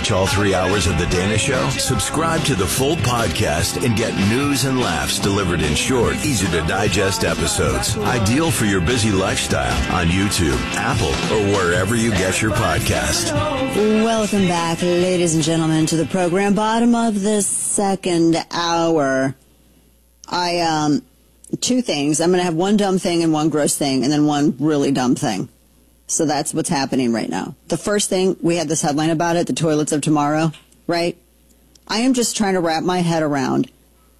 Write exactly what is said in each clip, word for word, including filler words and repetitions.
All three hours of The Dana Show? Subscribe to the full podcast and get news and laughs delivered in short, easy-to-digest episodes. Ideal for your busy lifestyle on YouTube, Apple, or wherever you get your podcast. Welcome back, ladies and gentlemen, to the program. Bottom of the second hour. I, um, two things. I'm going to have one dumb thing and one gross thing, and then one really dumb thing. So that's what's happening right now. The first thing, we had this headline about it, the toilets of tomorrow, right? I am just trying to wrap my head around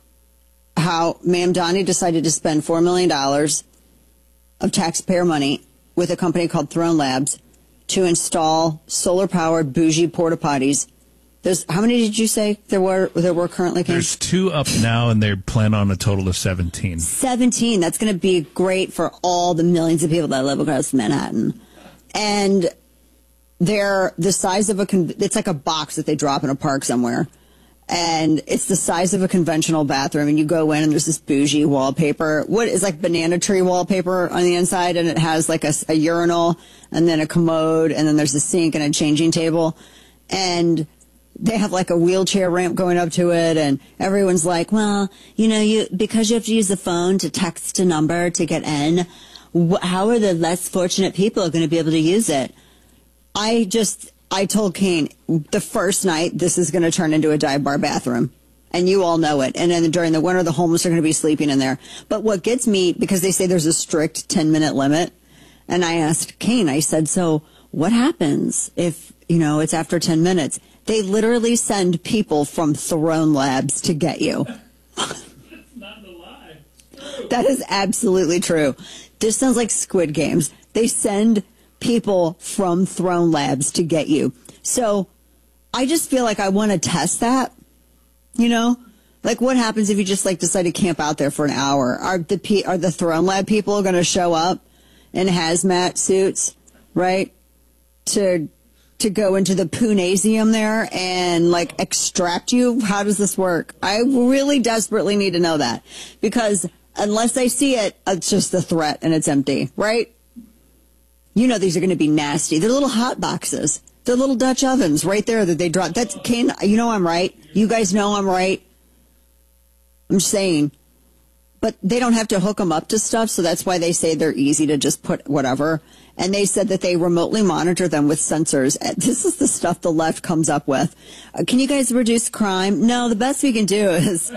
how Mamdani decided to spend four million dollars of taxpayer money with a company called Throne Labs to install solar-powered bougie porta potties. There's, how many did you say there were there were currently? Came? There's two up now, and they plan on a total of seventeen. seventeen. That's going to be great for all the millions of people that live across Manhattan. And they're the size of a, con- it's like a box that they drop in a park somewhere. And it's the size of a conventional bathroom. And you go in and there's this bougie wallpaper. What is like banana tree wallpaper on the inside. And it has like a, a urinal and then a commode. And then there's a sink and a changing table. And they have like a wheelchair ramp going up to it. And everyone's like, well, you know, you because you have to use the phone to text a number to get in. How are the less fortunate people going to be able to use it? I just, I told Kane, the first night, this is going to turn into a dive bar bathroom. And you all know it. And then during the winter, the homeless are going to be sleeping in there. But what gets me, because they say there's a strict ten-minute limit, and I asked Kane, I said, so what happens if, you know, it's after ten minutes? They literally send people from Throne Labs to get you. That's not a lie. That is absolutely true. This sounds like Squid Games. They send people from Throne Labs to get you. So I just feel like I want to test that, you know? Like what happens if you just like decide to camp out there for an hour? Are the are the Throne Lab people going to show up in hazmat suits, right? To to go into the Poonasium there and like extract you? How does this work? I really desperately need to know that because unless I see it, it's just a threat and it's empty, right? You know these are going to be nasty. They're little hot boxes. They're little Dutch ovens right there that they drop. That's Kane. You know I'm right. You guys know I'm right. I'm saying. But they don't have to hook them up to stuff, so that's why they say they're easy to just put whatever. And they said that they remotely monitor them with sensors. This is the stuff the left comes up with. Uh, can you guys reduce crime? No, the best we can do is...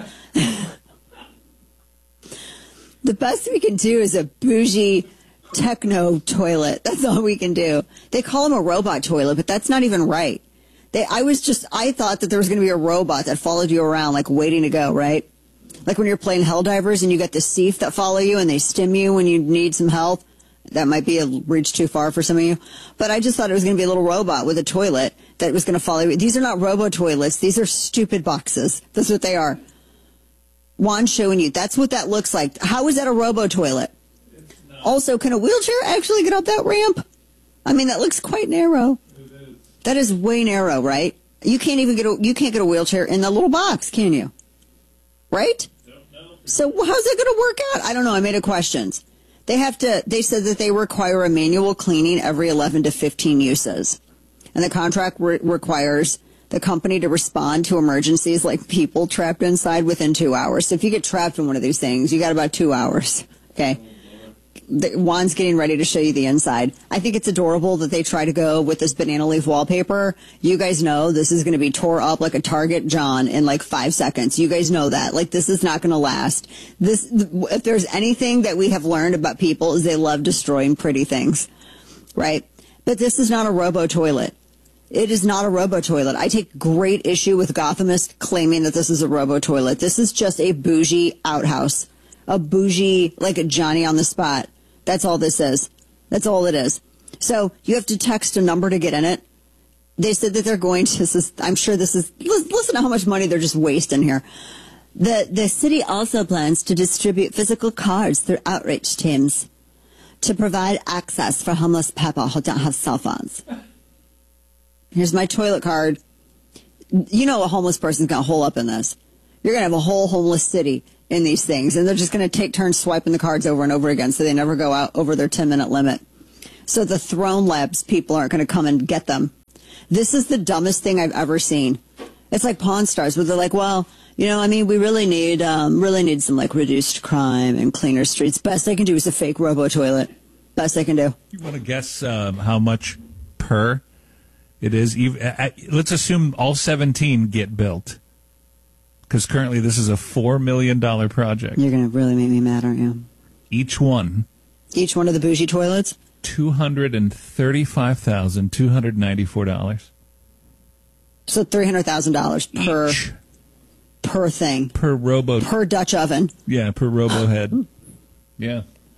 the best we can do is a bougie techno toilet. That's all we can do. They call them a robot toilet, but that's not even right. They, I was just, I thought that there was going to be a robot that followed you around, like waiting to go, right? Like when you're playing Helldivers and you got the Thief that follow you and they stim you when you need some help. That might be a reach too far for some of you. But I just thought it was going to be a little robot with a toilet that was going to follow you. These are not robo-toilets. These are stupid boxes. That's what they are. Juan's showing you. That's what that looks like. How is that a robo-toilet? Also, can a wheelchair actually get up that ramp? I mean, that looks quite narrow. It is. That is way narrow, right? You can't even get a, you can't get a wheelchair in the little box, can you? Right? So how's that going to work out? I don't know. I made a questions. They have to, they said that they require a manual cleaning every eleven to fifteen uses. And the contract re- requires the company to respond to emergencies like people trapped inside within two hours. So if you get trapped in one of these things, you got about two hours. Okay. The, Juan's getting ready to show you the inside. I think it's adorable that they try to go with this banana leaf wallpaper. You guys know this is going to be tore up like a Target John in like five seconds. You guys know that. Like this is not going to last. This, if there's anything that we have learned about people is they love destroying pretty things, right? But this is not a robo toilet. It is not a robo toilet. I take great issue with Gothamists claiming that this is a robo toilet. This is just a bougie outhouse, a bougie like a Johnny on the spot. That's all this is. That's all it is. So you have to text a number to get in it. They said that they're going to, this is, I'm sure this is, listen to how much money they're just wasting here. The, the city also plans to distribute physical cards through outreach teams to provide access for homeless people who don't have cell phones. Here's my toilet card. You know a homeless person's going to hole up in this. You're going to have a whole homeless city in these things, and they're just going to take turns swiping the cards over and over again so they never go out over their ten-minute limit. So the Throne Labs people aren't going to come and get them. This is the dumbest thing I've ever seen. It's like Pawn Stars, where they're like, well, you know, I mean, we really need, um, really need some like reduced crime and cleaner streets. Best I can do is a fake robo toilet. Best I can do. You want to guess um, how much per it is? Even, uh, let's assume all seventeen get built, because currently this is a four million dollar project. You're gonna really make me mad, aren't you? Each one. Each one of the bougie toilets. Two hundred and thirty-five thousand two hundred ninety-four dollars. So three hundred thousand dollars per Each. per thing. Per robo. Per Dutch oven. Yeah, per robo head. Yeah.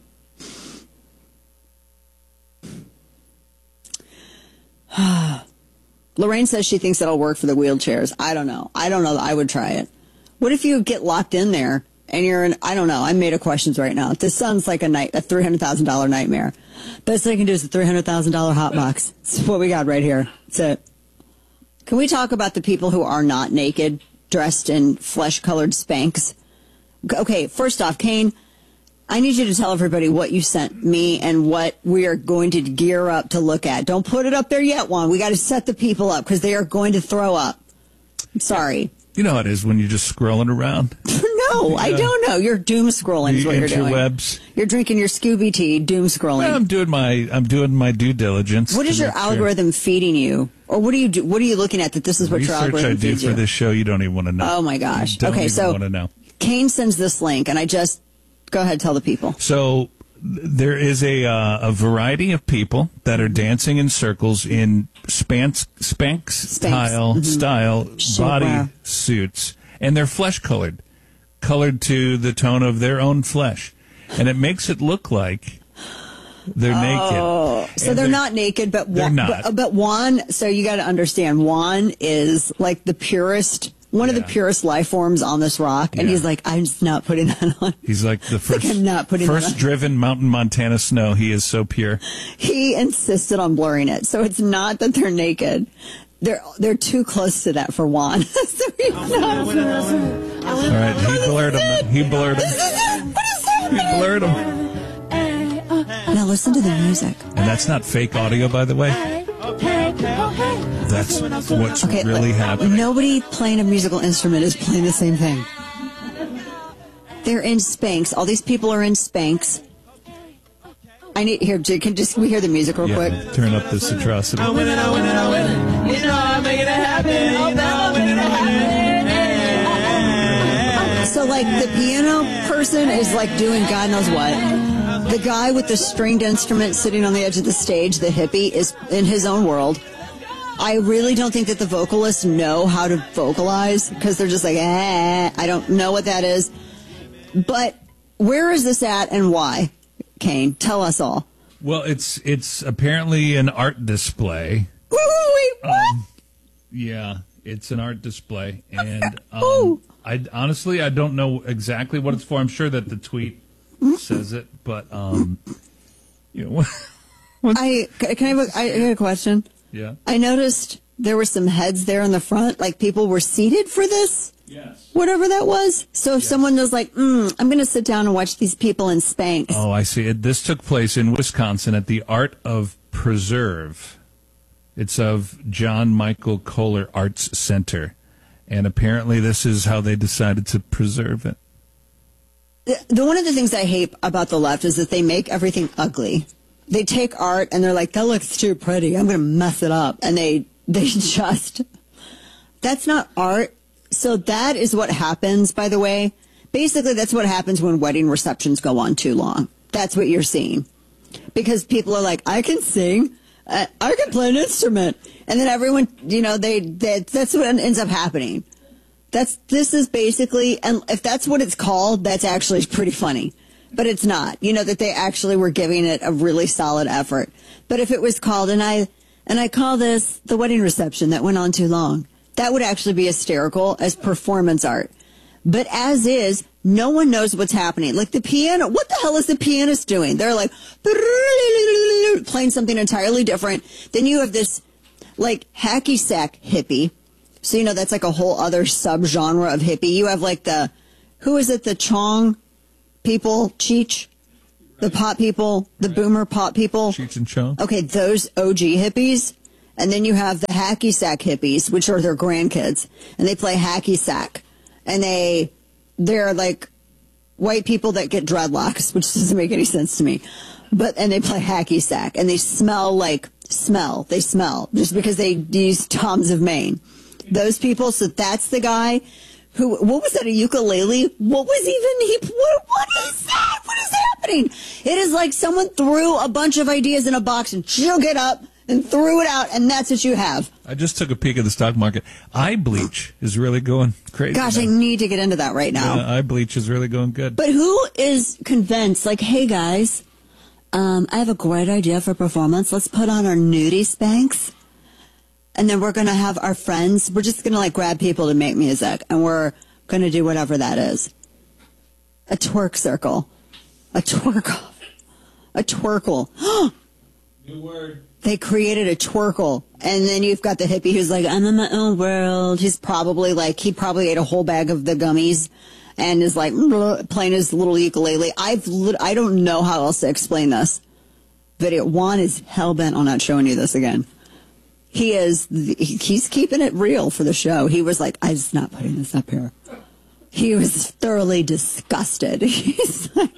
Lorraine says she thinks it'll work for the wheelchairs. I don't know. I don't know that I would try it. What if you get locked in there and you're in, I don't know. I'm made of questions right now. This sounds like a night, a three hundred thousand dollars nightmare. Best I can do is a three hundred thousand dollars hot box. That's what we got right here. That's it. Can we talk about the people who are not naked, dressed in flesh-colored Spanx? Okay, first off, Kane, I need you to tell everybody what you sent me and what we are going to gear up to look at. Don't put it up there yet, Juan. We got to set the people up because they are going to throw up. I'm sorry. You know how it is when you're just scrolling around. No, yeah. I don't know. You're doom scrolling is the what you're doing. Interwebs. You're drinking your Scooby tea, doom scrolling. Well, I'm doing my I'm doing my due diligence. What is your algorithm sure. feeding you, or what do you do? What are you looking at that this is what Research your algorithm I do feeds for you? this show, you don't even want to know. Oh my gosh. You don't okay, even so want to know. Kane sends this link, and I just go ahead, tell the people. So there is a uh, a variety of people that are dancing in circles in Spanx Spanx, Spanx. style mm-hmm. style Sure. body suits. And they're flesh colored, colored to the tone of their own flesh. And it makes it look like they're oh, naked. So they're, they're not naked, but they're Juan, not. But, but Juan, so you got to understand, Juan is like the purest, one yeah. of the purest life forms on this rock. And yeah. he's like, I'm just not putting that on. He's like the first, like I'm not putting first that on. driven mountain Montana snow. He is so pure. He insisted on blurring it. So it's not that they're naked. They're they're too close to that for Juan. So he's not. All right, he blurred him. He blurred him. What is that? He blurred him. Now listen to the music. And that's not fake audio, by the way. That's what's okay, really happening. Nobody playing a musical instrument is playing the same thing. They're in Spanx. All these people are in Spanx. I need here. Can just we hear the music real yeah, quick? Turn up this atrocity. I win it, I win it, I win it. You know I'm making it happen. You know I'm making it happen. So like the piano person is like doing God knows what. The guy with the stringed instrument sitting on the edge of the stage, the hippie, is in his own world. I really don't think that the vocalists know how to vocalize because they're just like, eh, I don't know what that is. But where is this at and why? Kane, tell us all. Well, it's it's apparently an art display. Ooh, wait, what? Um, yeah, it's an art display, and um, I honestly I don't know exactly what it's for. I'm sure that the tweet says it, but um, you know, what? I can I have a, I got a question. Yeah, I noticed there were some heads there in the front, like people were seated for this. Yes. Whatever that was. So if yes. someone was like, mm, I'm going to sit down and watch these people in Spanx. Oh, I see. It, this took place in Wisconsin at the Art of Preserve. It's of John Michael Kohler Arts Center. And apparently this is how they decided to preserve it. The, the one of the things I hate about the left is that they make everything ugly. They take art and they're like, that looks too pretty. I'm going to mess it up. And they, they just, that's not art. So that is what happens, by the way. Basically, that's what happens when wedding receptions go on too long. That's what you're seeing. Because people are like, I can sing. I, I can play an instrument. And then everyone, you know, they, they that's what ends up happening. That's, this is basically, and if that's what it's called, that's actually pretty funny. But it's not. You know, that they actually were giving it a really solid effort. But if it was called, and I, and I call this the wedding reception that went on too long, that would actually be hysterical as performance art. But as is, no one knows what's happening. Like the piano, what the hell is the pianist doing? They're like, playing something entirely different. Then you have this, like, hacky sack hippie. So, you know, that's like a whole other subgenre of hippie. You have like the, who is it, the Chong people, Cheech? The pop people, the boomer pop people. Cheech and Chong. Okay, those O G hippies. And then you have the hacky sack hippies, which are their grandkids, and they play hacky sack. And they, they're like white people that get dreadlocks, which doesn't make any sense to me. But, and they play hacky sack, and they smell like, smell, they smell, just because they use Toms of Maine. Those people, so that's the guy who, what was that, a ukulele? What was even, he, what, what is that? What is happening? It is like someone threw a bunch of ideas in a box and shook it up and threw it out, and that's what you have. I just took a peek at the stock market. Eye bleach is really going crazy. Gosh, now. I need to get into that right now. Yeah, eye bleach is really going good. But who is convinced, like, hey, guys, um, I have a great idea for performance. Let's put on our nudie Spanx, and then we're going to have our friends. We're just going to, like, grab people to make music, and we're going to do whatever that is. A twerk circle. A twerk. A twerkle. New word. They created a twerkle, and then you've got the hippie who's like, I'm in my own world. He's probably like, he probably ate a whole bag of the gummies and is like playing his little ukulele. I've, I don't know how else to explain this video. Juan is hell-bent on not showing you this again. He is, he's keeping it real for the show. He was like, I'm just not putting this up here. He was thoroughly disgusted. He's like,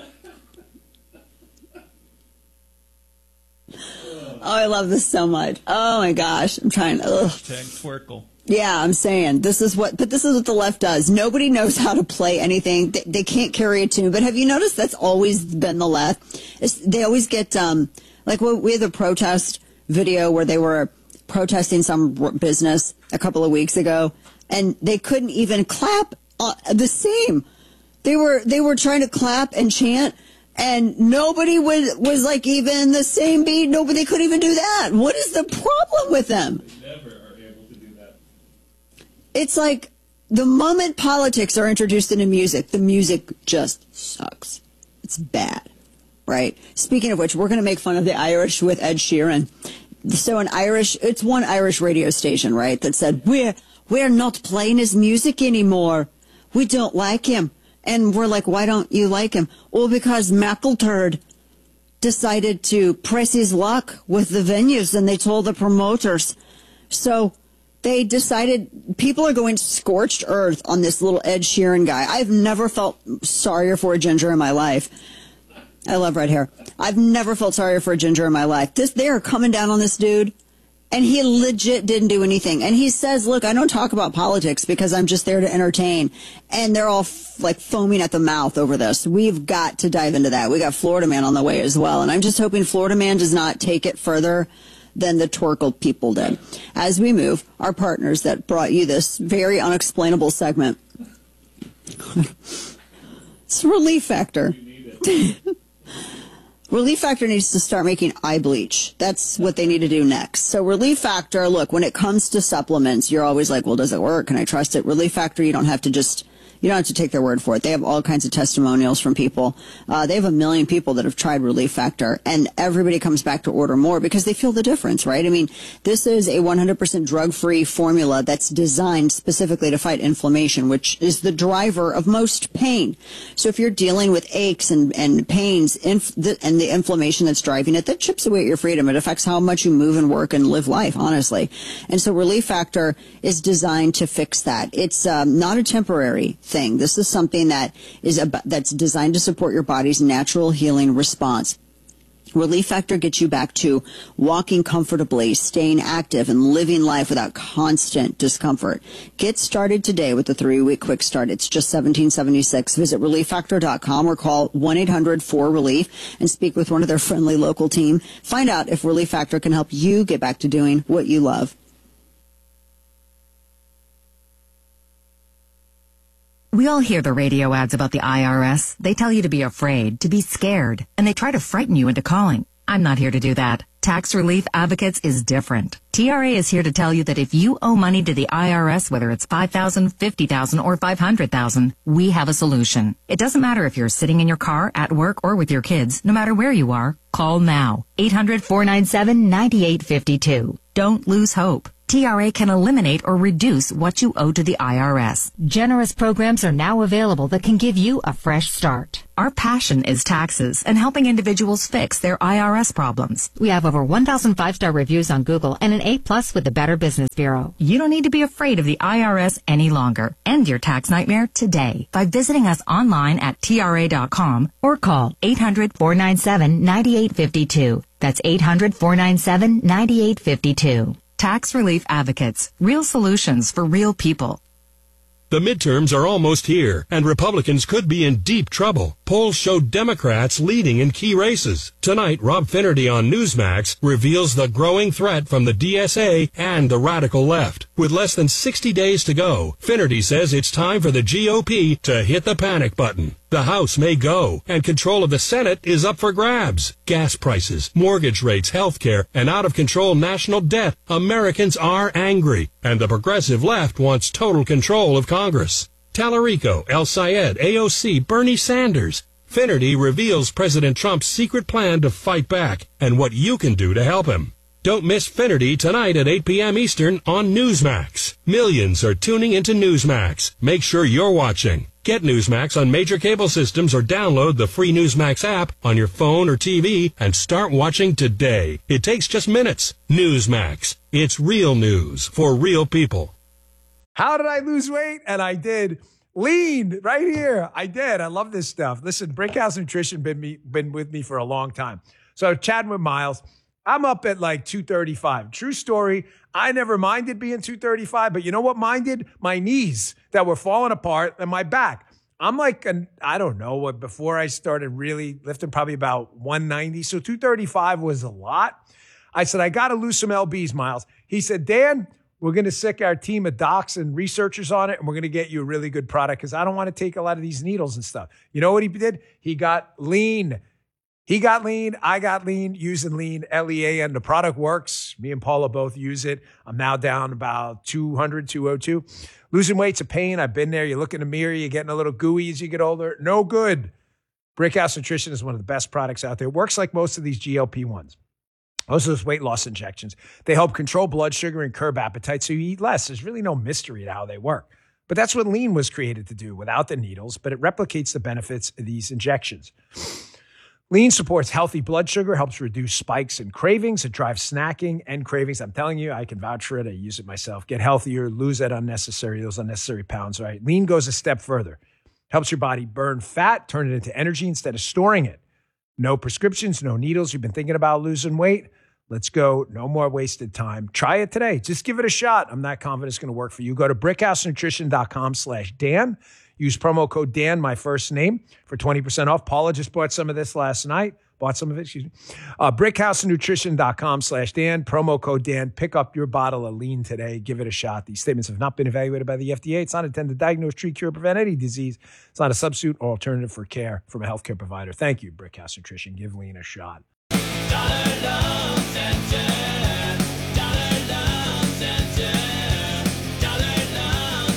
oh, I love this so much. Oh, my gosh. I'm trying to... Ugh. Hashtag twerkle. Yeah, I'm saying. This is what... But this is what the left does. Nobody knows how to play anything. They, they can't carry a tune. But have you noticed that's always been the left? It's, they always get... um Like, we had a protest video where they were protesting some business a couple of weeks ago, and they couldn't even clap uh, the same. They were They were trying to clap and chant, and nobody was, was like even the same beat. Nobody could even do that. What is the problem with them? They never are able to do that. It's like the moment politics are introduced into music, the music just sucks. It's bad, right? Speaking of which, we're going to make fun of the Irish with Ed Sheeran. So an Irish, it's one Irish radio station, right, that said, we're, we're not playing his music anymore. We don't like him. And we're like, why don't you like him? Well, because McIlturd decided to press his luck with the venues, and they told the promoters. So they decided people are going scorched earth on this little Ed Sheeran guy. I've never felt sorrier for a ginger in my life. I love red hair. I've never felt sorrier for a ginger in my life. This, they are coming down on this dude. And he legit didn't do anything. And he says, look, I don't talk about politics because I'm just there to entertain. And they're all f- like foaming at the mouth over this. We've got to dive into that. We got Florida Man on the way as well. And I'm just hoping Florida Man does not take it further than the Twerkle people did. As we move, our partners that brought you this very unexplainable segment. It's Relief Factor. Relief Factor needs to start making eye bleach. That's what they need to do next. So Relief Factor, look, when it comes to supplements, you're always like, well, does it work? Can I trust it? Relief Factor, you don't have to just, you don't have to take their word for it. They have all kinds of testimonials from people. Uh, they have a million people that have tried Relief Factor, and everybody comes back to order more because they feel the difference, right? I mean, this is a one hundred percent drug-free formula that's designed specifically to fight inflammation, which is the driver of most pain. So if you're dealing with aches and, and pains inf- the, and the inflammation that's driving it, that chips away at your freedom. It affects how much you move and work and live life, honestly. And so Relief Factor is designed to fix that. It's um, not a temporary thing. This is something that is a, that's designed to support your body's natural healing response. Relief Factor gets you back to walking comfortably, staying active, and living life without constant discomfort. Get started today with the three-week quick start. It's just seventeen seventy-six. Visit relief factor dot com or call one eight hundred four relief and speak with one of their friendly local team. Find out if Relief Factor can help you get back to doing what you love. We all hear the radio ads about the I R S. They tell you to be afraid, to be scared, and they try to frighten you into calling. I'm not here to do that. Tax Relief Advocates is different. T R A is here to tell you that if you owe money to the I R S, whether it's five thousand dollars, fifty thousand dollars, or five hundred thousand dollars, we have a solution. It doesn't matter if you're sitting in your car, at work, or with your kids. No matter where you are, call now. eight hundred, four nine seven, nine eight five two. Don't lose hope. T R A can eliminate or reduce what you owe to the I R S. Generous programs are now available that can give you a fresh start. Our passion is taxes and helping individuals fix their I R S problems. We have over one thousand five-star reviews on Google and an A plus with the Better Business Bureau. You don't need to be afraid of the I R S any longer. End your tax nightmare today by visiting us online at T R A dot com or call eight hundred, four nine seven, nine eight five two. That's eight hundred, four nine seven, nine eight five two. Tax Relief Advocates. Real solutions for real people. The midterms are almost here, and Republicans could be in deep trouble. Polls show Democrats leading in key races. Tonight, Rob Finnerty on Newsmax reveals the growing threat from the D S A and the radical left. With less than sixty days to go, Finnerty says it's time for the G O P to hit the panic button. The House may go, and control of the Senate is up for grabs. Gas prices, mortgage rates, health care, and out-of-control national debt. Americans are angry, and the progressive left wants total control of Congress. Tallarico, El Sayed, A O C, Bernie Sanders. Finnerty reveals President Trump's secret plan to fight back and what you can do to help him. Don't miss Finnerty tonight at eight p.m. Eastern on Newsmax. Millions are tuning into Newsmax. Make sure you're watching. Get Newsmax on major cable systems or download the free Newsmax app on your phone or T V and start watching today. It takes just minutes. Newsmax. It's real news for real people. How did I lose weight? And I did. Lean right here. I did. I love this stuff. Listen, Brickhouse Nutrition been me been with me for a long time. So chatting with Miles, I'm up at like two thirty-five. True story. I never minded being two thirty-five, but you know what minded? My knees that were falling apart and my back. I'm like, an, I don't know what, before I started really lifting, probably about one ninety. So two thirty-five was a lot. I said, I got to lose some L Bs, Miles. He said, Dan, we're going to sick our team of docs and researchers on it, and we're going to get you a really good product because I don't want to take a lot of these needles and stuff. You know what he did? He got lean. He got lean. I got lean using lean, L E A N. The product works. Me and Paula both use it. I'm now down about two hundred, two oh two. Losing weight's a pain. I've been there. You look in the mirror, you're getting a little gooey as you get older. No good. Brickhouse Nutrition is one of the best products out there. It works like most of these G L P ones. Most of those weight loss injections. They help control blood sugar and curb appetite so you eat less. There's really no mystery to how they work. But that's what lean was created to do without the needles, but it replicates the benefits of these injections. Lean supports healthy blood sugar, helps reduce spikes and cravings. It drives snacking and cravings. I'm telling you, I can vouch for it. I use it myself. Get healthier, lose that unnecessary, those unnecessary pounds, right? Lean goes a step further. Helps your body burn fat, turn it into energy instead of storing it. No prescriptions, no needles. You've been thinking about losing weight? Let's go. No more wasted time. Try it today. Just give it a shot. I'm not confident it's going to work for you. Go to brickhousenutrition.com slash Dan. Use promo code Dan, my first name, for twenty percent off. Paula just bought some of this last night. Bought some of it, excuse me. Uh, brickhousenutrition.com slash Dan. Promo code Dan. Pick up your bottle of lean today. Give it a shot. These statements have not been evaluated by the F D A. It's not intended to diagnose, treat, cure, prevent any disease. It's not a substitute or alternative for care from a healthcare provider. Thank you, Brickhouse Nutrition. Give lean a shot. Dollar Loan Center. Dollar Loan Center. Dollar Loan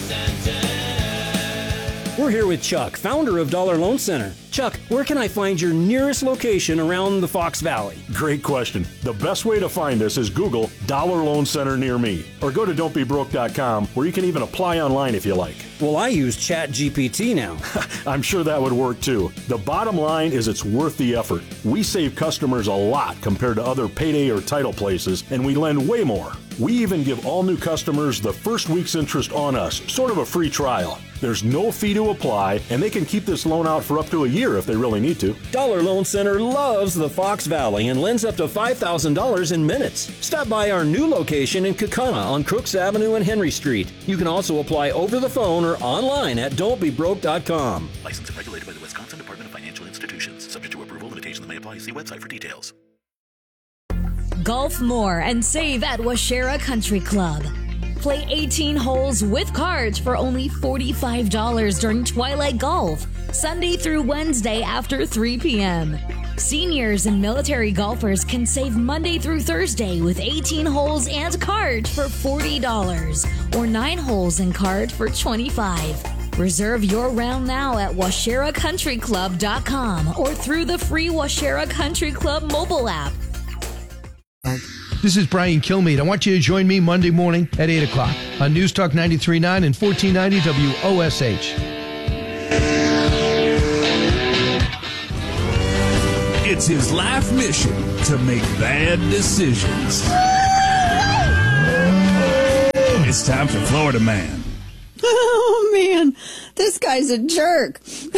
Center. We're here with Chuck, founder of Dollar Loan Center. Chuck, where can I find your nearest location around the Fox Valley? Great question. The best way to find us is Google Dollar Loan Center near me, or go to don't be broke dot com, where you can even apply online if you like. Well, I use Chat G P T now. I'm sure that would work too. The bottom line is it's worth the effort. We save customers a lot compared to other payday or title places, and we lend way more. We even give all new customers the first week's interest on us, sort of a free trial. There's no fee to apply, and they can keep this loan out for up to a year if they really need to. Dollar Loan Center loves the Fox Valley and lends up to five thousand dollars in minutes. Stop by our new location in Kaukauna on Crooks Avenue and Henry Street. You can also apply over the phone or online at don't be broke dot com. Licensed and regulated by the Wisconsin Department of Financial Institutions. Subject to approval, limitations may apply. See website for details. Golf more and save at Washera Country Club. Play eighteen holes with cards for only forty-five dollars during Twilight Golf, Sunday through Wednesday after three p.m. Seniors and military golfers can save Monday through Thursday with eighteen holes and cards for forty dollars or nine holes and card for twenty-five dollars. Reserve your round now at washera country club dot com or through the free Washera Country Club mobile app. This is Brian Kilmeade. I want you to join me Monday morning at eight o'clock on News Talk ninety-three point nine and fourteen ninety W O S H. It's his life mission to make bad decisions. It's time for Florida Man. Oh, man. This guy's a jerk.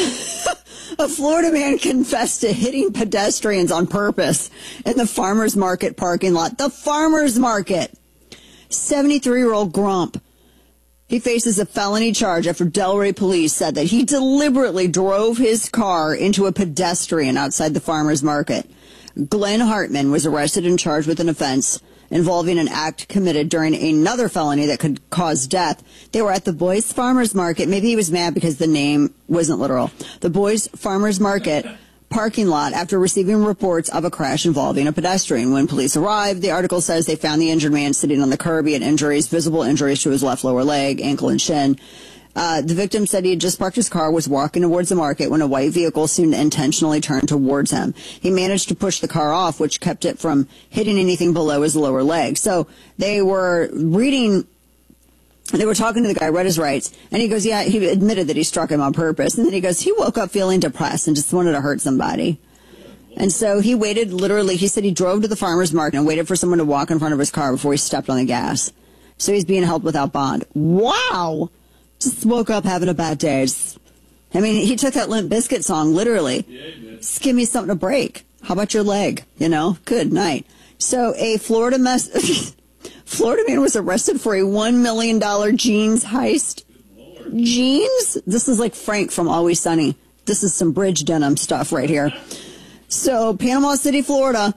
A Florida man confessed to hitting pedestrians on purpose in the farmer's market parking lot. The farmer's market. seventy-three-year-old Grump. He faces a felony charge after Delray police said that he deliberately drove his car into a pedestrian outside the farmer's market. Glenn Hartman was arrested and charged with an offense involving an act committed during another felony that could cause death. They were at the Boys Farmers Market. Maybe he was mad because the name wasn't literal. The Boys Farmers Market parking lot after receiving reports of a crash involving a pedestrian. When police arrived, the article says they found the injured man sitting on the curb. He had injuries, visible injuries to his left lower leg, ankle, and shin. Uh, the victim said he had just parked his car, was walking towards the market when a white vehicle seemed to intentionally turn towards him. He managed to push the car off, which kept it from hitting anything below his lower leg. So they were reading, they were talking to the guy, read his rights, and he goes, yeah, he admitted that he struck him on purpose. And then he goes, he woke up feeling depressed and just wanted to hurt somebody. And so he waited, literally, he said he drove to the farmer's market and waited for someone to walk in front of his car before he stepped on the gas. So he's being held without bond. Wow! Just woke up having a bad day. Just, I mean, he took that Limp Bizkit song, literally. Yeah, he did. Just give me something to break. How about your leg? You know, good night. So a Florida mess, Florida man was arrested for a one million dollars jeans heist. Jeans? This is like Frank from Always Sunny. This is some bridge denim stuff right here. So Panama City, Florida,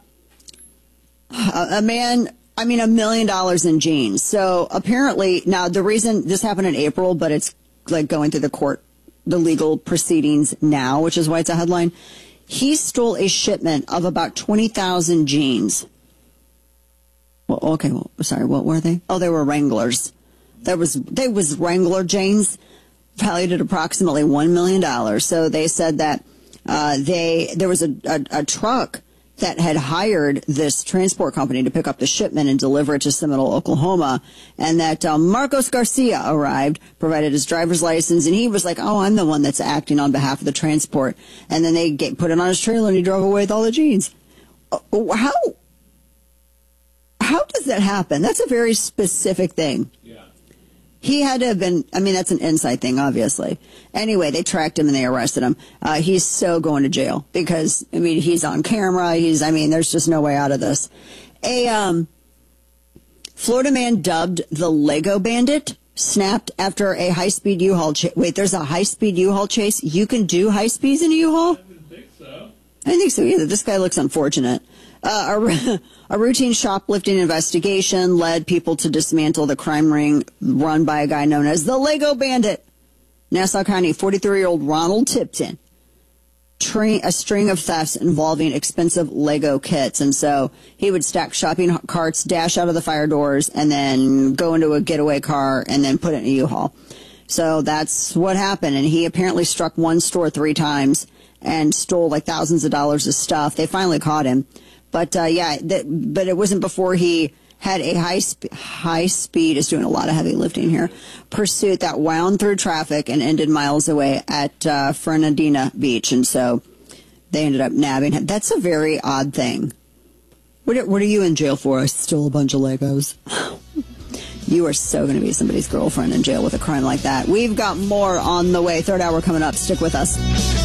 a, a man... I mean, a million dollars in jeans. So apparently, now the reason this happened in April, but it's like going through the court, the legal proceedings now, which is why it's a headline. He stole a shipment of about twenty thousand jeans. Well, okay, well, sorry, what were they? Oh, they were Wranglers. There was, they was Wrangler jeans valued at approximately one million dollars. So they said that, uh, they, there was a, a, a truck that had hired this transport company to pick up the shipment and deliver it to Seminole, Oklahoma, and that um, Marcos Garcia arrived, provided his driver's license, and he was like, oh, I'm the one that's acting on behalf of the transport. And then they get, put it on his trailer, and he drove away with all the jeans. How, how does that happen? That's a very specific thing. Yeah. He had to have been, I mean, that's an inside thing, obviously. Anyway, they tracked him and they arrested him. Uh, he's so going to jail because, I mean, he's on camera. He's, I mean, there's just no way out of this. A um, Florida man dubbed the Lego Bandit snapped after a high-speed U-Haul chase. Wait, there's a high-speed U-Haul chase? You can do high speeds in a U-Haul? I didn't think so. I didn't think so either. This guy looks unfortunate. Uh, a, a routine shoplifting investigation led people to dismantle the crime ring run by a guy known as the Lego Bandit. Nassau County, forty-three-year-old Ronald Tipton, tra- a string of thefts involving expensive Lego kits. And so he would stack shopping carts, dash out of the fire doors, and then go into a getaway car and then put it in a U-Haul. So that's what happened. And he apparently struck one store three times and stole like thousands of dollars of stuff. They finally caught him. But, uh, yeah, that, but it wasn't before he had a high, sp- high speed, is doing a lot of heavy lifting here, pursuit that wound through traffic and ended miles away at uh, Fernandina Beach. And so they ended up nabbing him. That's a very odd thing. What are, what are you in jail for? I stole a bunch of Legos. You are so going to be somebody's girlfriend in jail with a crime like that. We've got more on the way. Third hour coming up. Stick with us.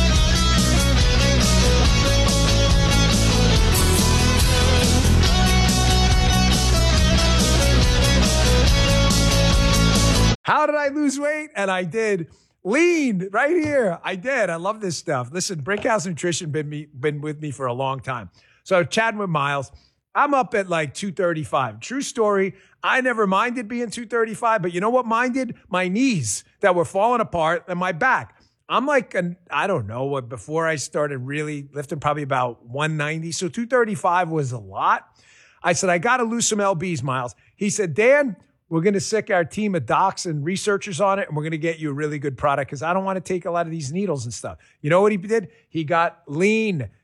How did I lose weight? And I did. Lean right here. I did. I love this stuff. Listen, Brickhouse Nutrition been me, been with me for a long time. So chatting with Miles, I'm up at like two thirty-five. True story. I never minded being two thirty-five, but you know what minded? My knees that were falling apart and my back. I'm like, an, I don't know, what before I started really lifting, probably about one ninety. So two thirty-five was a lot. I said, I got to lose some L Bs, Miles. He said, Dan, we're going to sick our team of docs and researchers on it, and we're going to get you a really good product because I don't want to take a lot of these needles and stuff. You know what he did? He got lean.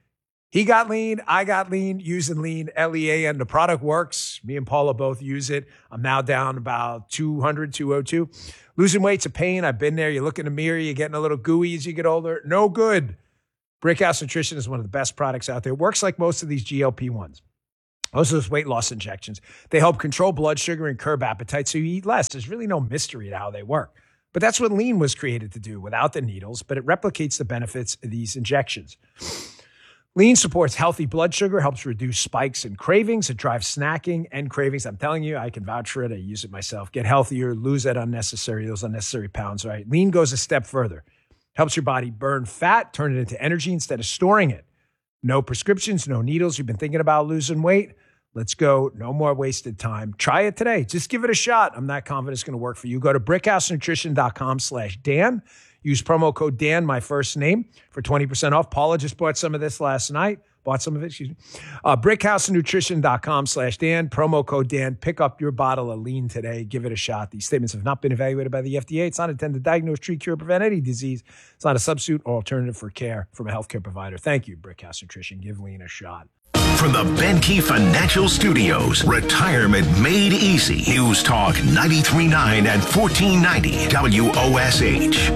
He got lean. I got lean using lean, L E A N. The product works. Me and Paula both use it. I'm now down about two hundred, two oh two. Losing weight's a pain. I've been there. You look in the mirror, you're getting a little gooey as you get older. No good. Brickhouse Nutrition is one of the best products out there. It works like most of these G L P ones. Most of those weight loss injections. They help control blood sugar and curb appetite so you eat less. There's really no mystery to how they work. But that's what lean was created to do without the needles, but it replicates the benefits of these injections. Lean supports healthy blood sugar, helps reduce spikes and cravings. It drives snacking and cravings. I'm telling you, I can vouch for it. I use it myself. Get healthier, lose that unnecessary, those unnecessary pounds, right? Lean goes a step further. Helps your body burn fat, turn it into energy instead of storing it. No prescriptions, no needles. You've been thinking about losing weight? Let's go. No more wasted time. Try it today. Just give it a shot. I'm not confident it's going to work for you. Go to brickhousenutrition.com slash Dan. Use promo code Dan, my first name, for twenty percent off. Paula just bought some of this last night. Bought some of it, excuse me. Uh, brickhousenutrition.com slash Dan. Promo code Dan. Pick up your bottle of lean today. Give it a shot. These statements have not been evaluated by the F D A. It's not intended to diagnose, treat, cure, or prevent any disease. It's not a substitute or alternative for care from a healthcare provider. Thank you, Brickhouse Nutrition. Give lean a shot. From the Benke Financial Studios, Retirement Made Easy. News Talk ninety-three point nine and fourteen ninety W O S H.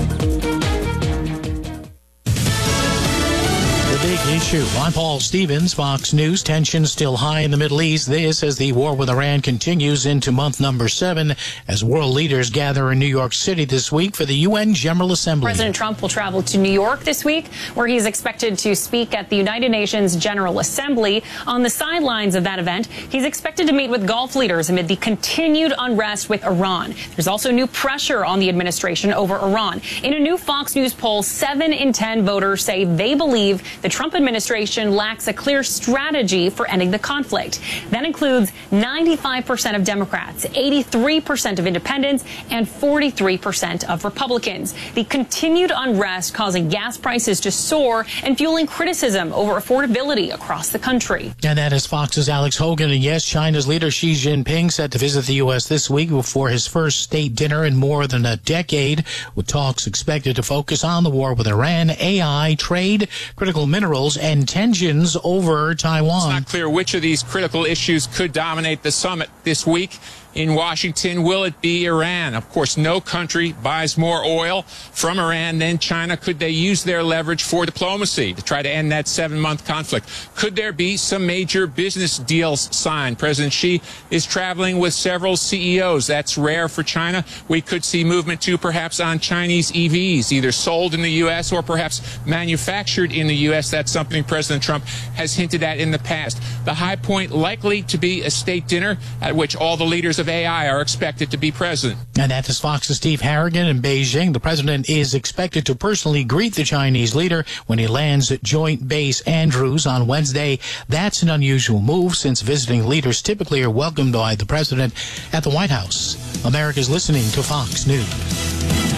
The big issue. I'm Paul Stevens, Fox News. Tensions still high in the Middle East. This as the war with Iran continues into month number seven as world leaders gather in New York City this week for the U N General Assembly. President Trump will travel to New York this week, where he's expected to speak at the United Nations General Assembly. On the sidelines of that event, he's expected to meet with Gulf leaders amid the continued unrest with Iran. There's also new pressure on the administration over Iran. In a new Fox News poll, seven in ten voters say they believe the Trump administration lacks a clear strategy for ending the conflict. That includes ninety-five percent of Democrats, eighty-three percent of independents, and forty-three percent of Republicans. The continued unrest causing gas prices to soar and fueling criticism over affordability across the country. And that is Fox's Alex Hogan. And yes, China's leader Xi Jinping set to visit the U S this week before his first state dinner in more than a decade, with talks expected to focus on the war with Iran, A I, trade, critical minerals, and tensions over Taiwan. It's not clear which of these critical issues could dominate the summit this week. In Washington, will it be Iran? Of course, no country buys more oil from Iran than China. Could they use their leverage for diplomacy to try to end that seven-month conflict? Could there be some major business deals signed? President Xi is traveling with several C E Os. That's rare for China. We could see movement, too, perhaps on Chinese E Vs, either sold in the U S or perhaps manufactured in the U S. That's something President Trump has hinted at in the past. The high point likely to be a state dinner at which all the leaders of A I are expected to be present. And that is Fox's Steve Harrigan in Beijing. The president is expected to personally greet the Chinese leader when he lands at Joint Base Andrews on Wednesday. That's an unusual move since visiting leaders typically are welcomed by the president at the White House. America's listening to Fox News.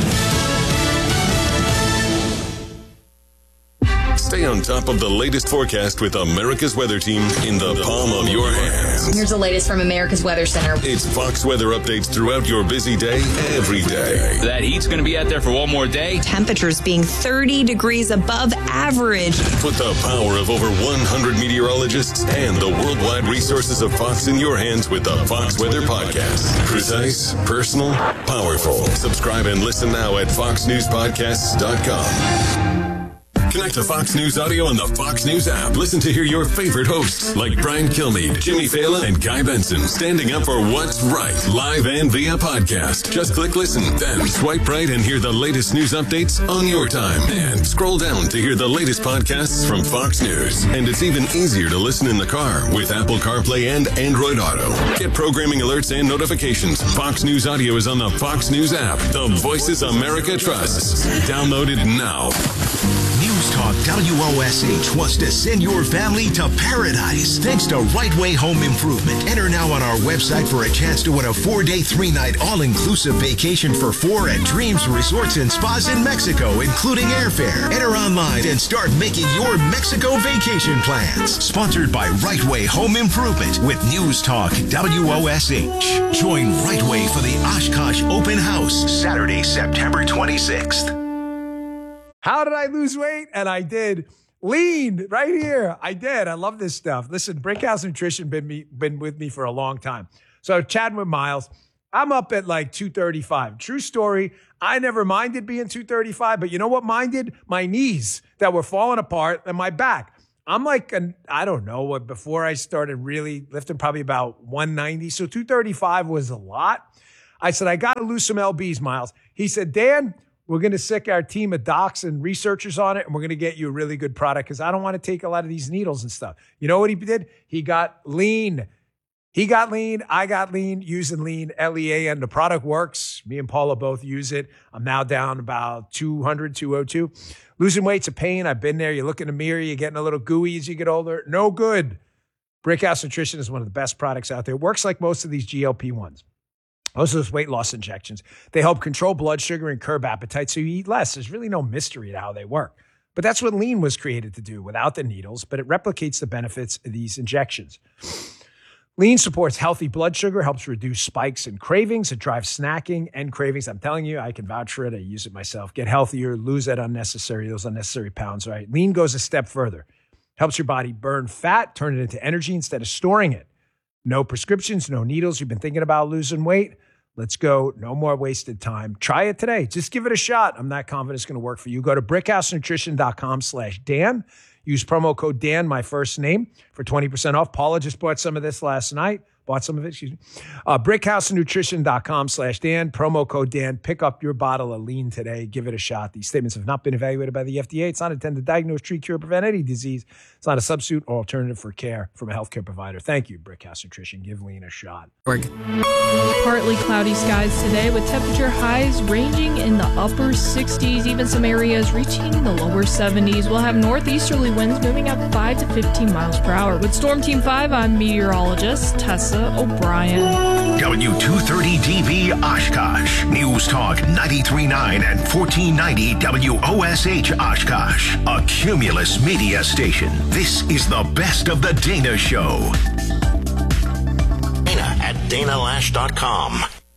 Stay on top of the latest forecast with America's Weather Team in the palm of your hands. Here's the latest from America's Weather Center. It's Fox weather updates throughout your busy day, every day. That heat's going to be out there for one more day. Temperatures being thirty degrees above average. Put the power of over one hundred meteorologists and the worldwide resources of Fox in your hands with the Fox Weather Podcast. Precise, personal, powerful. Subscribe and listen now at fox news podcasts dot com. Connect to Fox News Audio on the Fox News app. Listen to hear your favorite hosts like Brian Kilmeade, Jimmy Fallon, and Guy Benson standing up for what's right, live and via podcast. Just click listen, then swipe right and hear the latest news updates on your time. And scroll down to hear the latest podcasts from Fox News. And it's even easier to listen in the car with Apple CarPlay and Android Auto. Get programming alerts and notifications. Fox News Audio is on the Fox News app. The voices America trusts. Download it now. News Talk W O S H wants to send your family to paradise thanks to Right Way Home Improvement. Enter now on our website for a chance to win a four-day, three-night all-inclusive vacation for four at Dreams Resorts and Spas in Mexico, including airfare. Enter online and start making your Mexico vacation plans. Sponsored by Right Way Home Improvement with News Talk W O S H. Join Right Way for the Oshkosh Open House, Saturday, September twenty-sixth. How did I lose weight? And I did. Lean right here. I did. I love this stuff. Listen, Brickhouse Nutrition been me been with me for a long time. So chatting with Miles, I'm up at like two thirty-five. True story. I never minded being two thirty-five, but you know what minded? My knees that were falling apart and my back. I'm like, an, I don't know what, before I started really lifting, probably about one ninety. So two thirty-five was a lot. I said, I got to lose some L Bs, Miles. He said, Dan, we're going to sick our team of docs and researchers on it, and we're going to get you a really good product because I don't want to take a lot of these needles and stuff. You know what he did? He got lean. He got lean. I got lean using lean, L E A N. The product works. Me and Paula both use it. I'm now down about two hundred, two oh two. Losing weight's a pain. I've been there. You look in the mirror, you're getting a little gooey as you get older. No good. Brickhouse Nutrition is one of the best products out there. It works like most of these G L P ones. Most of those weight loss injections. They help control blood sugar and curb appetite so you eat less. There's really no mystery to how they work. But that's what lean was created to do without the needles, but it replicates the benefits of these injections. Lean supports healthy blood sugar, helps reduce spikes and cravings. It drives snacking and cravings. I'm telling you, I can vouch for it. I use it myself. Get healthier, lose that unnecessary, those unnecessary pounds, right? Lean goes a step further. Helps your body burn fat, turn it into energy instead of storing it. No prescriptions, no needles. You've been thinking about losing weight? Let's go. No more wasted time. Try it today. Just give it a shot. I'm not confident it's going to work for you. Go to brickhousenutrition.com slash Dan. Use promo code Dan, my first name, for twenty percent off. Paula just bought some of this last night. Bought some of it, excuse me. Uh, brickhousenutrition.com slash Dan. Promo code Dan. Pick up your bottle of lean today. Give it a shot. These statements have not been evaluated by the F D A. It's not intended to diagnose, treat, cure, prevent any disease. It's not a substitute or alternative for care from a healthcare provider. Thank you, Brickhouse Nutrition. Give lean a shot. Partly cloudy skies today with temperature highs ranging in the upper sixties, even some areas reaching the lower seventies. We'll have northeasterly winds moving up five to fifteen miles per hour. With Storm Team five, I'm meteorologist Tessa O'Brien. W two thirty D B Oshkosh. News Talk ninety-three point nine and fourteen ninety W O S H Oshkosh. A Cumulus media station. This is the best of the Dana Show. Dana at dana lash dot com.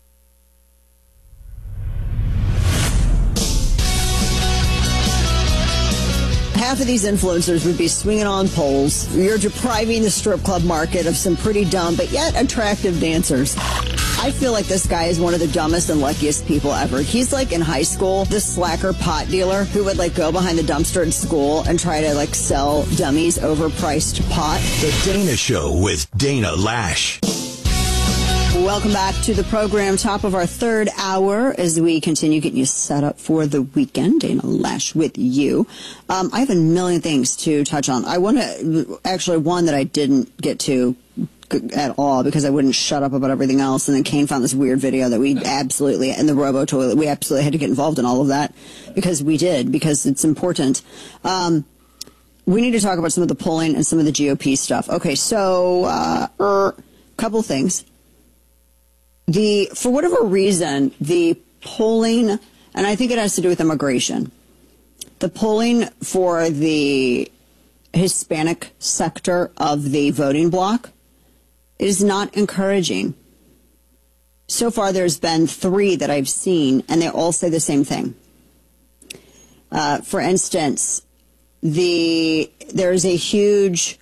Half of these influencers would be swinging on poles. You're depriving the strip club market of some pretty dumb but yet attractive dancers. I feel like this guy is one of the dumbest and luckiest people ever. He's like in high school, this slacker pot dealer who would like go behind the dumpster at school and try to like sell dummies overpriced pot. The Dana Show with Dana Lash. Welcome back to the program, top of our third hour as we continue getting you set up for the weekend. Dana Lash with you. Um, I have a million things to touch on. I want to, actually one that I didn't get to at all because I wouldn't shut up about everything else. And then Kane found this weird video that we absolutely, and the robo toilet, we absolutely had to get involved in all of that because we did, because it's important. Um, we need to talk about some of the polling and some of the G O P stuff. Okay, so a uh, er, couple things. The, for whatever reason, the polling, and I think it has to do with immigration, the polling for the Hispanic sector of the voting bloc is not encouraging. So far, there's been three that I've seen, and they all say the same thing. Uh, for instance, the there's a huge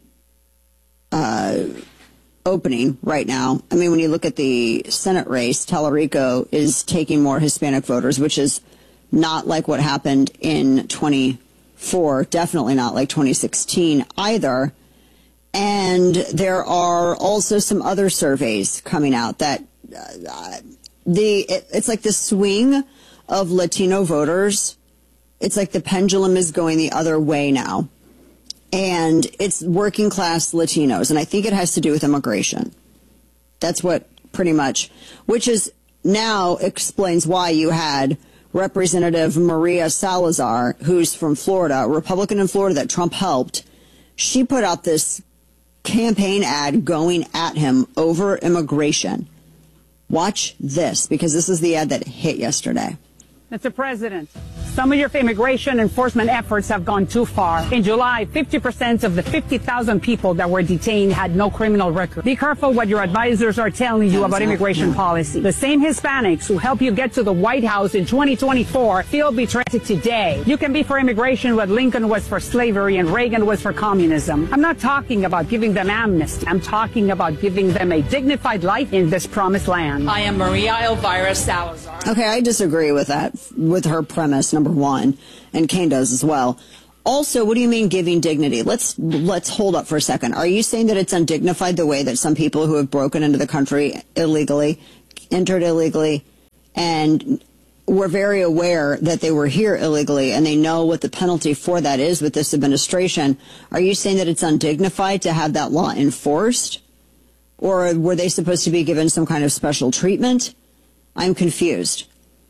uh, opening right now. I mean, when you look at the Senate race, Tallarico is taking more Hispanic voters, which is not like what happened in twenty-four, definitely not like twenty sixteen either. And there are also some other surveys coming out that uh, the it, it's like the swing of Latino voters. It's like the pendulum is going the other way now. And it's working class Latinos. And I think it has to do with immigration. That's what pretty much, which is now explains why you had Representative Maria Salazar, who's from Florida, a Republican in Florida that Trump helped. She put out this campaign ad going at him over immigration. Watch this, because this is the ad that hit yesterday. Mister President, Some of your immigration enforcement efforts have gone too far. In July, fifty percent of the fifty thousand people that were detained had no criminal record. Be careful what your advisors are telling you about immigration policy. The same Hispanics who help you get to the White House in twenty twenty-four feel betrayed today. You can be for immigration what Lincoln was for slavery and Reagan was for communism. I'm not talking about giving them amnesty. I'm talking about giving them a dignified life in this promised land. I am Maria Elvira Salazar. Okay, I disagree with that, with her premise, number one, and Kane does as well. Also, what do you mean giving dignity? Let's let's hold up for a second. Are you saying that it's undignified the way that some people who have broken into the country illegally, entered illegally, and were very aware that they were here illegally and they know what the penalty for that is with this administration, are you saying that it's undignified to have that law enforced? Or were they supposed to be given some kind of special treatment? I'm confused.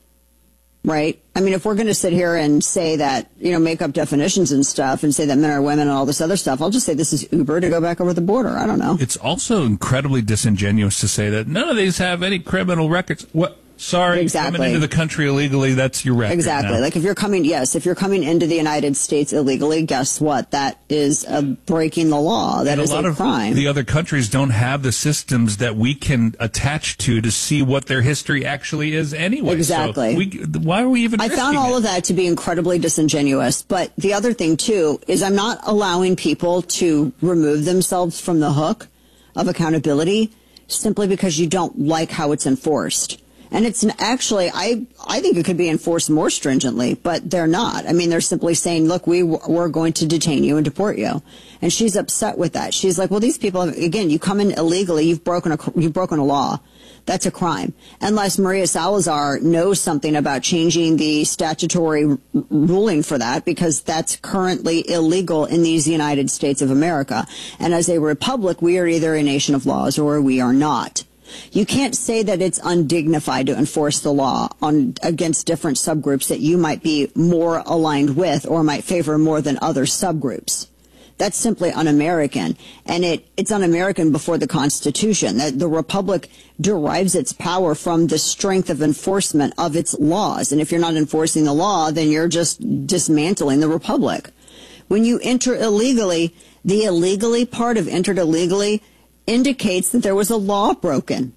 Right? I mean, if we're going to sit here and say that, you know, make up definitions and stuff and say that men are women and all this other stuff, I'll just say this is Uber to go back over the border. I don't know. It's also incredibly disingenuous to say that none of these have any criminal records. What? Sorry, exactly. Coming into the country illegally, that's your record. Exactly. Now. Like if you're coming, yes, if you're coming into the United States illegally, guess what? That is a breaking the law. That and is a lot a of crime. The other countries don't have the systems that we can attach to to see what their history actually is anyway. Exactly. So we, why are we even I found all it? of that to be incredibly disingenuous. But the other thing, too, is I'm not allowing people to remove themselves from the hook of accountability simply because you don't like how it's enforced. And it's actually, I, I think it could be enforced more stringently, but they're not. I mean, they're simply saying, look, we, we're going to detain you and deport you. And she's upset with that. She's like, well, these people, again, you come in illegally, you've broken a, you've broken a law. That's a crime. Unless Maria Salazar knows something about changing the statutory r- ruling for that, because that's currently illegal in these United States of America. And as a republic, we are either a nation of laws or we are not. You can't say that it's undignified to enforce the law on against different subgroups that you might be more aligned with or might favor more than other subgroups. That's simply un-American. And it, it's un-American before the Constitution. That the Republic derives its power from the strength of enforcement of its laws. And if you're not enforcing the law, then you're just dismantling the Republic. When you enter illegally, the illegally part of entered illegally indicates that there was a law broken.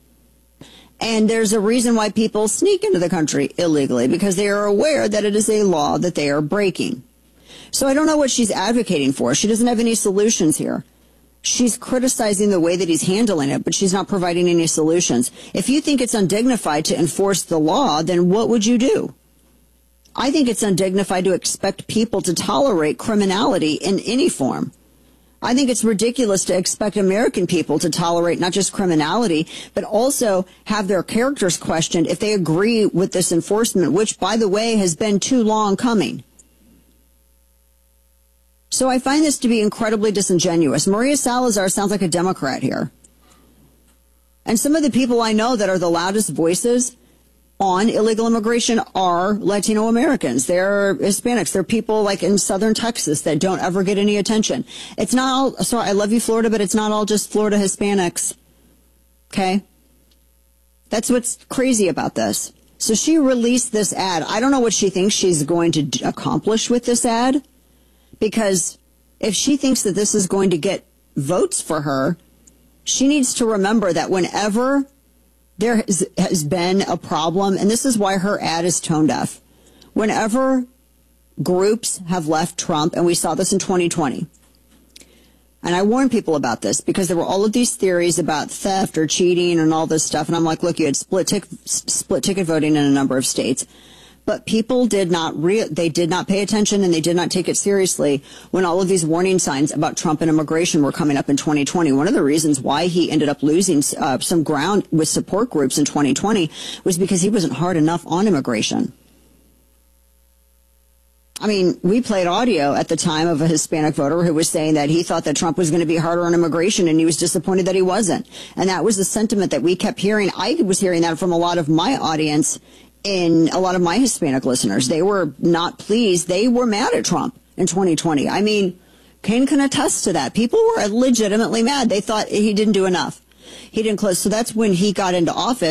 And there's a reason why people sneak into the country illegally, because they are aware that it is a law that they are breaking. So I don't know what she's advocating for. She doesn't have any solutions here. She's criticizing the way that he's handling it, but she's not providing any solutions. If you think it's undignified to enforce the law, then what would you do? I think it's undignified to expect people to tolerate criminality in any form. I think it's ridiculous to expect American people to tolerate not just criminality, but also have their characters questioned if they agree with this enforcement, which, by the way, has been too long coming. So I find this to be incredibly disingenuous. Maria Salazar sounds like a Democrat here. And some of the people I know that are the loudest voices on illegal immigration are Latino Americans. They're Hispanics. They're people like in southern Texas that don't ever get any attention. It's not all, sorry, I love you, Florida, but it's not all just Florida Hispanics. Okay? That's what's crazy about this. So she released this ad. I don't know what she thinks she's going to d- accomplish with this ad, because if she thinks that this is going to get votes for her, she needs to remember that whenever there has, has been a problem, and this is why her ad is tone deaf. Whenever groups have left Trump, and we saw this in twenty twenty, and I warned people about this because there were all of these theories about theft or cheating and all this stuff, and I'm like, look, you had split, tic- split ticket voting in a number of states. But people did not re- they did not pay attention, and they did not take it seriously when all of these warning signs about Trump and immigration were coming up in twenty twenty. One of the reasons why he ended up losing uh, some ground with support groups in twenty twenty was because he wasn't hard enough on immigration. I mean, we played audio at the time of a Hispanic voter who was saying that he thought that Trump was going to be harder on immigration, and he was disappointed that he wasn't. And that was the sentiment that we kept hearing. I was hearing that from a lot of my audience, in a lot of my Hispanic listeners. They were not pleased. They were mad at Trump in twenty twenty. I mean, Kane can attest to that. People were legitimately mad. They thought he didn't do enough. He didn't close. So that's when he got into office.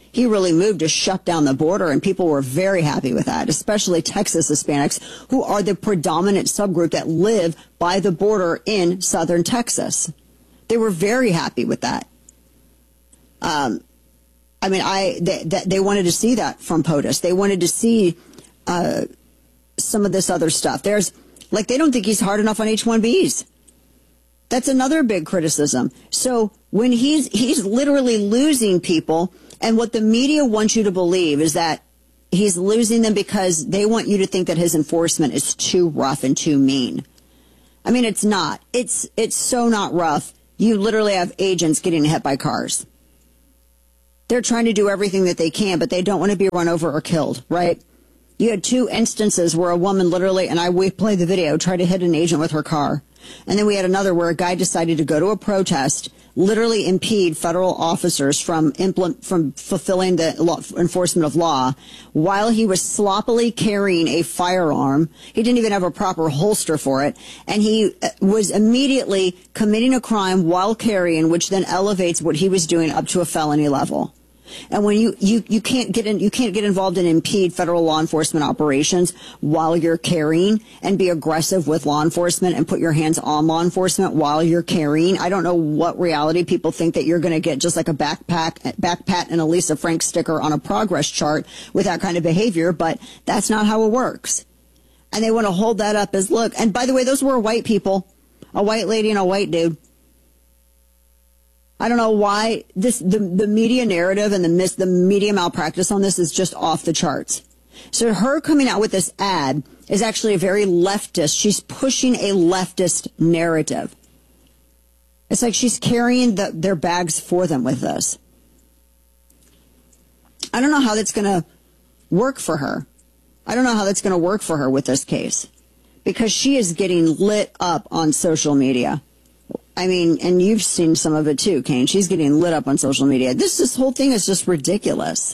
he really moved to shut down the border, and people were very happy with that, especially Texas Hispanics, who are the predominant subgroup that live by the border in southern Texas. They were very happy with that. Um, I mean, I they, they wanted to see that from POTUS. They wanted to see uh, some of this other stuff. There's, like, they don't think he's hard enough on H one Bs. That's another big criticism. So when he's he's literally losing people, and what the media wants you to believe is that he's losing them because they want you to think that his enforcement is too rough and too mean. I mean, it's not. It's it's so not rough. You literally have agents getting hit by cars. They're trying to do everything that they can, but they don't want to be run over or killed, right? You had two instances where a woman literally, and I we played the video, tried to hit an agent with her car. And then we had another where a guy decided to go to a protest, literally impede federal officers from implement, from fulfilling the law, enforcement of law, while he was sloppily carrying a firearm. He didn't even have a proper holster for it. And he was immediately committing a crime while carrying, which then elevates what he was doing up to a felony level. And when you, you, you can't get in, you can't get involved and impede federal law enforcement operations while you're carrying and be aggressive with law enforcement and put your hands on law enforcement while you're carrying. I don't know what reality people think that you're going to get just like a backpack, backpat and a Lisa Frank sticker on a progress chart with that kind of behavior, but that's not how it works. And they want to hold that up as, look, and by the way, those were white people, a white lady and a white dude. I don't know why this the, the media narrative and the mis, the media malpractice on this is just off the charts. So her coming out with this ad is actually a very leftist. She's pushing a leftist narrative. It's like she's carrying the, their bags for them with this. I don't know how that's going to work for her. I don't know how that's going to work for her with this case, because she is getting lit up on social media. I mean, and you've seen some of it too, Kane. She's getting lit up on social media. This, this whole thing is just ridiculous.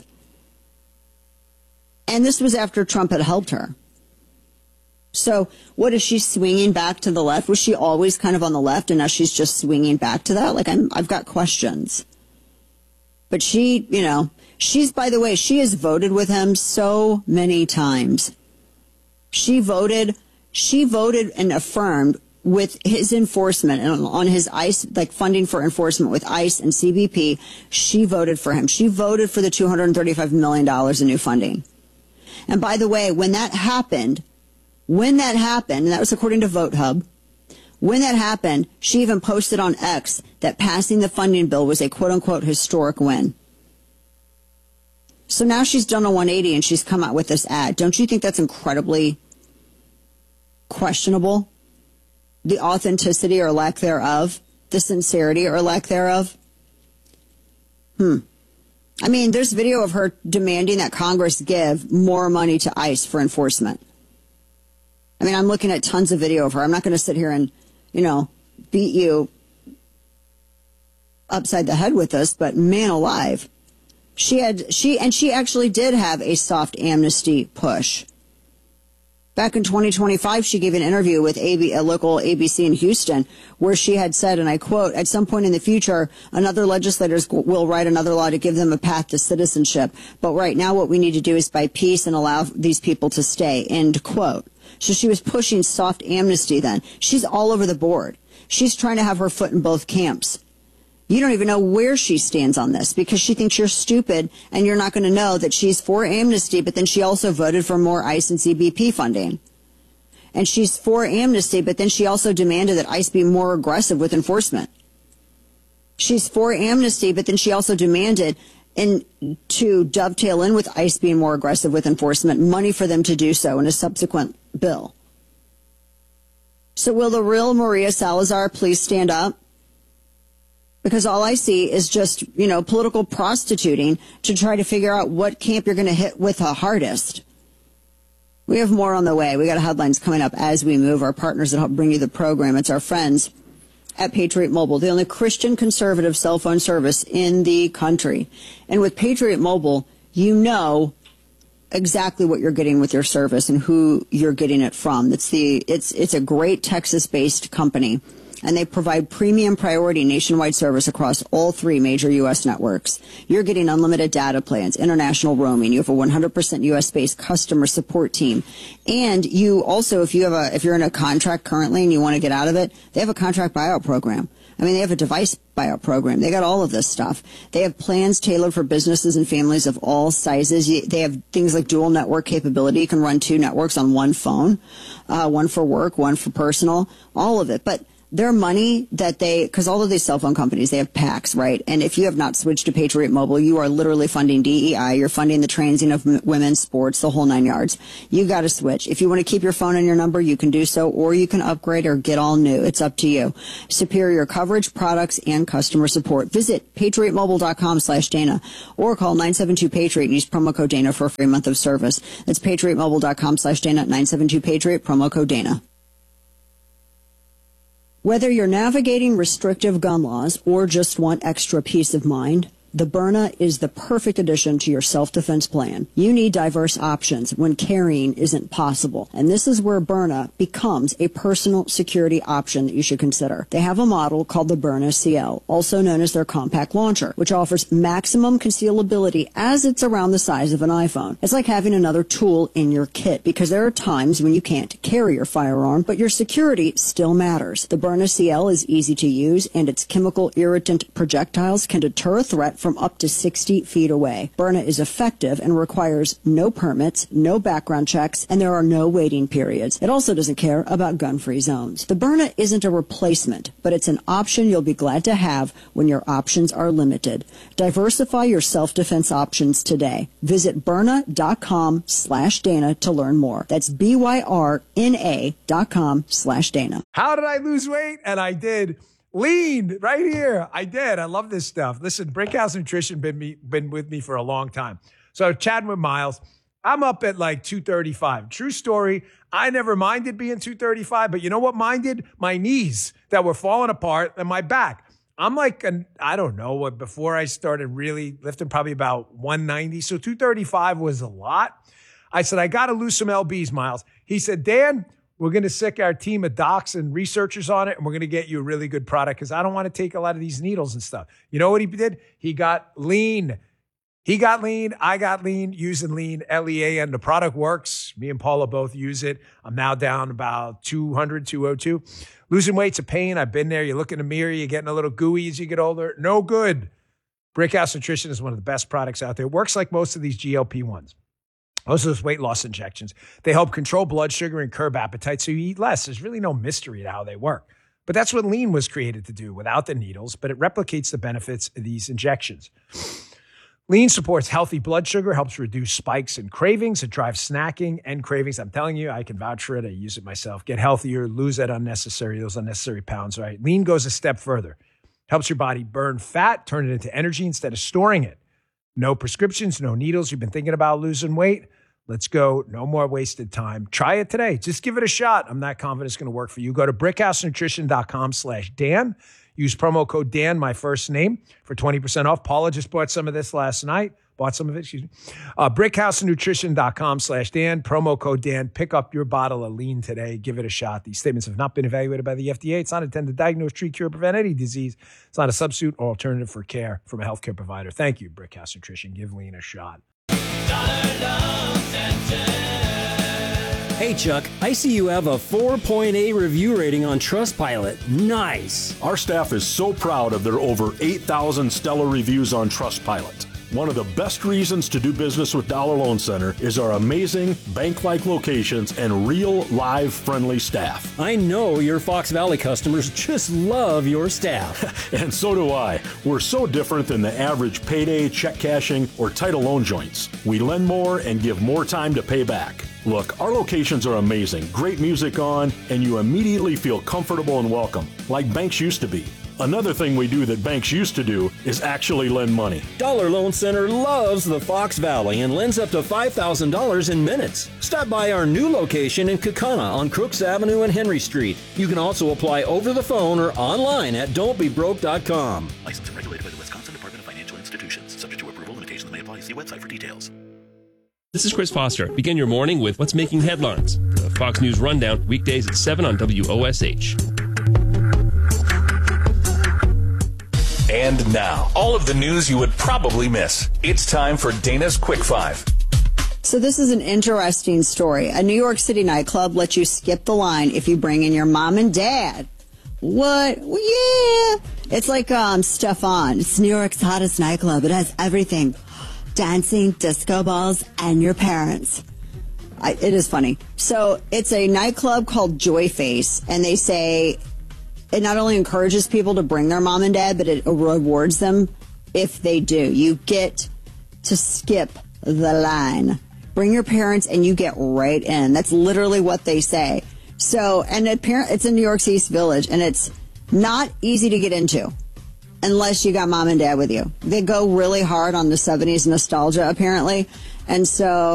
And this was after Trump had helped her. So what is she swinging back to the left? Was she always kind of on the left and now she's just swinging back to that? Like, I'm, I've got questions. But she, you know, she's, by the way, she has voted with him so many times. She voted, she voted and affirmed with his enforcement and on his ICE, like funding for enforcement with ICE and C B P, she voted for him. She voted for the two hundred thirty-five million dollars in new funding. And by the way, when that happened, when that happened, and that was according to VoteHub, when that happened, she even posted on X that passing the funding bill was a quote-unquote historic win. So now she's done a one eighty and she's come out with this ad. Don't you think that's incredibly questionable? The authenticity or lack thereof, the sincerity or lack thereof. Hmm. I mean, there's video of her demanding that Congress give more money to ICE for enforcement. I mean, I'm looking at tons of video of her. I'm not going to sit here and, you know, beat you upside the head with this, but man alive. She had, she, and she actually did have a soft amnesty push. Back in twenty twenty-five, she gave an interview with A B, a local A B C in Houston, where she had said, and I quote, "At some point in the future, another legislators will write another law to give them a path to citizenship. But right now, what we need to do is buy peace and allow these people to stay," end quote. So she was pushing soft amnesty then. She's all over the board. She's trying to have her foot in both camps. You don't even know where she stands on this because she thinks you're stupid and you're not going to know that she's for amnesty, but then she also voted for more ICE and C B P funding. And she's for amnesty, but then she also demanded that ICE be more aggressive with enforcement. She's for amnesty, but then she also demanded, and to dovetail in with ICE being more aggressive with enforcement, money for them to do so in a subsequent bill. So will the real Maria Salazar please stand up? Because all I see is just, you know, political prostituting to try to figure out what camp you're going to hit with the hardest. We have more on the way. We got headlines coming up as we move. Our partners that help bring you the program. It's our friends at Patriot Mobile, the only Christian conservative cell phone service in the country. And with Patriot Mobile, you know exactly what you're getting with your service and who you're getting it from. It's the it's it's a great Texas-based company. And they provide premium priority nationwide service across all three major U S networks. You're getting unlimited data plans, international roaming. You have a one hundred percent U S-based customer support team. And you also, if you have a, if you're in a contract currently and you want to get out of it, they have a contract buyout program. I mean, they have a device buyout program. They got all of this stuff. They have plans tailored for businesses and families of all sizes. They have things like dual network capability. You can run two networks on one phone, uh, one for work, one for personal, all of it. But their money that they, because all of these cell phone companies, they have packs, right? And if you have not switched to Patriot Mobile, you are literally funding D E I. You're funding the transing of m- women's sports, the whole nine yards. You got to switch. If you want to keep your phone and your number, you can do so, or you can upgrade or get all new. It's up to you. Superior coverage, products, and customer support. Visit patriotmobile.com slash Dana or call nine seven two Patriot and use promo code Dana for a free month of service. That's patriotmobile.com slash Dana, nine seven two Patriot, promo code Dana. Whether you're navigating restrictive gun laws or just want extra peace of mind, the Byrna is the perfect addition to your self-defense plan. You need diverse options when carrying isn't possible. And this is where Byrna becomes a personal security option that you should consider. They have a model called the Byrna C L, also known as their compact launcher, which offers maximum concealability as it's around the size of an iPhone. It's like having another tool in your kit because there are times when you can't carry your firearm, but your security still matters. The Byrna C L is easy to use, and its chemical irritant projectiles can deter a threat from up to sixty feet away. Byrna is effective and requires no permits, no background checks, and there are no waiting periods. It also doesn't care about gun-free zones. The Byrna isn't a replacement, but it's an option you'll be glad to have when your options are limited. Diversify your self-defense options today. Visit Byrna.com slash Dana to learn more. That's B-Y-R-N-A dot com slash Dana. How did I lose weight? And I did. Lean right here. I did. I love this stuff. Listen, Brickhouse Nutrition been me been with me for a long time. So chatting with Miles, I'm up at like two thirty-five. True story. I never minded being two thirty-five, but you know what minded? My knees that were falling apart and my back. I'm like, an, I don't know what, before I started really lifting, probably about one ninety. So two thirty-five was a lot. I said, I got to lose some L Bs, Miles. He said, Dan, we're going to sick our team of docs and researchers on it, and we're going to get you a really good product because I don't want to take a lot of these needles and stuff. You know what he did? He got lean. He got lean. I got lean using lean, L E A N. The product works. Me and Paula both use it. I'm now down about two hundred, two oh two. Losing weight's a pain. I've been there. You look in the mirror, you're getting a little gooey as you get older. No good. Brickhouse Nutrition is one of the best products out there. It works like most of these G L P ones. Most of those weight loss injections. They help control blood sugar and curb appetite so you eat less. There's really no mystery to how they work. But that's what lean was created to do without the needles, but it replicates the benefits of these injections. Lean supports healthy blood sugar, helps reduce spikes and cravings. It drives snacking and cravings. I'm telling you, I can vouch for it. I use it myself. Get healthier, lose that unnecessary, those unnecessary pounds, right? Lean goes a step further. Helps your body burn fat, turn it into energy instead of storing it. No prescriptions, no needles. You've been thinking about losing weight? Let's go. No more wasted time. Try it today. Just give it a shot. I'm not confident it's going to work for you. Go to brickhousenutrition.com slash Dan. Use promo code Dan, my first name, for twenty percent off. Paula just bought some of this last night. Bought some of it, excuse me. Uh, brickhousenutrition.com slash Dan. Promo code Dan. Pick up your bottle of lean today. Give it a shot. These statements have not been evaluated by the F D A. It's not intended to diagnose, treat, cure, prevent any disease. It's not a substitute or alternative for care from a healthcare provider. Thank you, Brickhouse Nutrition. Give lean a shot. Hey, Chuck, I see you have a four point eight review rating on Trustpilot. Nice. Our staff is so proud of their over eight thousand stellar reviews on Trustpilot. One of the best reasons to do business with Dollar Loan Center is our amazing bank-like locations and real, live, friendly staff. I know your Fox Valley customers just love your staff. And so do I. We're so different than the average payday, check cashing, or title loan joints. We lend more and give more time to pay back. Look, our locations are amazing, great music on, and you immediately feel comfortable and welcome, like banks used to be. Another thing we do that banks used to do is actually lend money. Dollar Loan Center loves the Fox Valley and lends up to five thousand dollars in minutes. Stop by our new location in Kaukauna on Crooks Avenue and Henry Street. You can also apply over the phone or online at don't be broke dot com. Licensed and regulated by the Wisconsin Department of Financial Institutions. Subject to approval, limitations may apply. See website for details. This is Chris Foster. Begin your morning with what's making headlines. The Fox News Rundown, weekdays at seven on W O S H. And now, all of the news you would probably miss. It's time for Dana's Quick Five. So this is an interesting story. A New York City nightclub lets you skip the line if you bring in your mom and dad. What? Well, yeah. It's like um, Stefan. It's New York's hottest nightclub. It has everything. Dancing, disco balls, and your parents. I, it is funny. So it's a nightclub called Joy Face, and they say it not only encourages people to bring their mom and dad, but it rewards them if they do. You get to skip the line. Bring your parents and you get right in. That's literally what they say. So, and it's in New York's East Village, and it's not easy to get into unless you got mom and dad with you. They go really hard on the seventies nostalgia, apparently. And so